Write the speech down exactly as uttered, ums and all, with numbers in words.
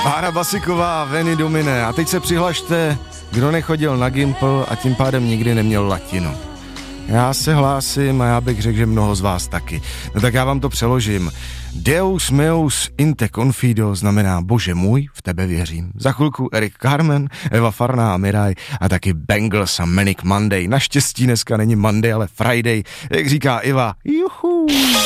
Bára Basiková, Veni Domine. A teď se přihlašte, kdo nechodil na Gimpl a tím pádem nikdy neměl latinu. Já se hlásím a já bych řekl, že mnoho z vás taky. No tak já vám to přeložím. Deus meus inte confido znamená Bože můj, v tebe věřím. Za chvilku Eric Carmen, Eva Farná a Miraj a taky Bangles a Manic Monday. Naštěstí dneska není Monday, ale Friday, jak říká Iva. Juhu.